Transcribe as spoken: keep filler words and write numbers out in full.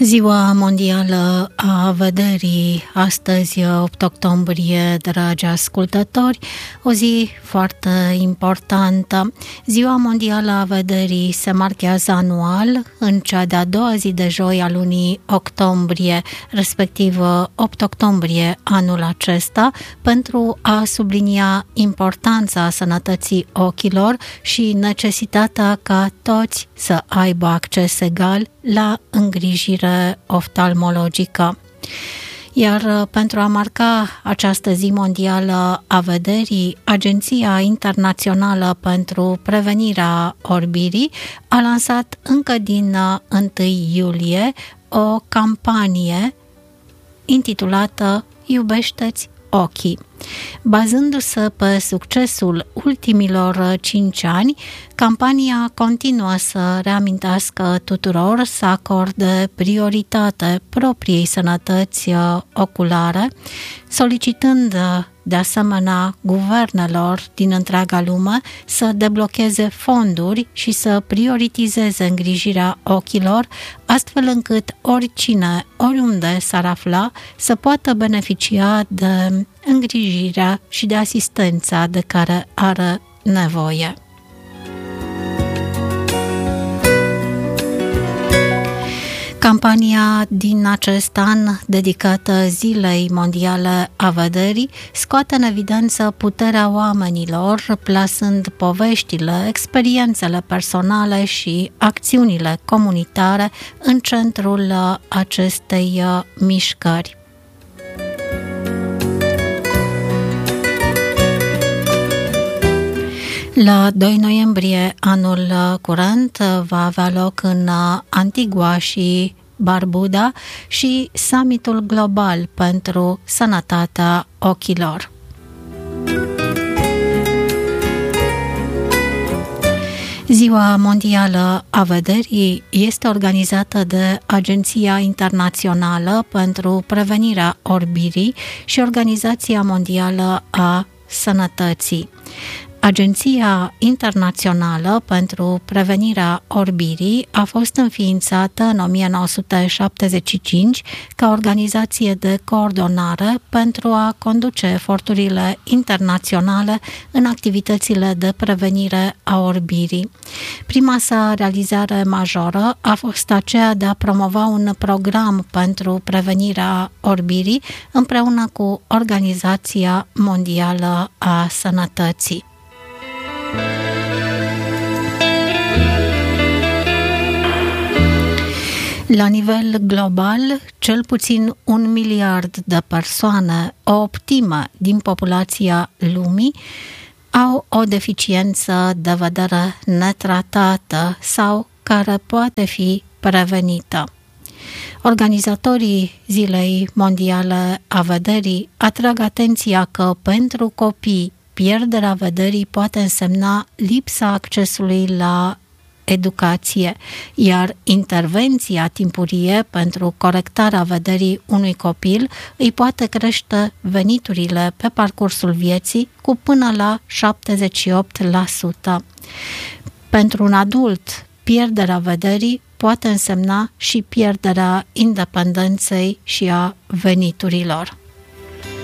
Ziua mondială a vederii, astăzi opt octombrie, dragi ascultători, o zi foarte importantă. Ziua mondială a vederii se marchează anual în cea de-a doua zi de joi a lunii octombrie, respectiv opt octombrie anul acesta, pentru a sublinia importanța sănătății ochilor și necesitatea ca toți să aibă acces egal la îngrijire oftalmologică. Iar pentru a marca această zi mondială a vederii, Agenția Internațională pentru Prevenirea Orbirii a lansat încă din întâi iulie o campanie intitulată Iubește-ți ochii. Bazându-se pe succesul ultimilor cinci ani, campania continuă să reamintească tuturor să acorde prioritate propriei sănătăți oculare, solicitând de asemenea guvernelor din întreaga lume să deblocheze fonduri și să prioritizeze îngrijirea ochilor, astfel încât oricine, oriunde s-ar afla, să poată beneficia de îngrijirea și de asistența de care are nevoie. Campania din acest an, dedicată Zilei Mondiale a Vederii, scoate în evidență puterea oamenilor, plasând poveștile, experiențele personale și acțiunile comunitare în centrul acestei mișcări. La doi noiembrie anul curent va avea loc în Antigua și Barbuda și summitul global pentru sănătatea ochilor. Ziua mondială a vederii este organizată de Agenția Internațională pentru Prevenirea Orbirii și Organizația Mondială a Sănătății. Agenția Internațională pentru Prevenirea Orbirii a fost înființată în o mie nouă sute șaptezeci și cinci ca organizație de coordonare pentru a conduce eforturile internaționale în activitățile de prevenire a orbirii. Prima sa realizare majoră a fost aceea de a promova un program pentru prevenirea orbirii împreună cu Organizația Mondială a Sănătății. La nivel global, cel puțin un miliard de persoane, o optimă din populația lumii, au o deficiență de vedere netratată sau care poate fi prevenită. Organizatorii Zilei Mondiale a Vederii atrag atenția că pentru copii pierderea vederii poate însemna lipsa accesului la educație, iar intervenția timpurie pentru corectarea vederii unui copil îi poate crește veniturile pe parcursul vieții cu până la șaptezeci și opt la sută. Pentru un adult, pierderea vederii poate însemna și pierderea independenței și a veniturilor.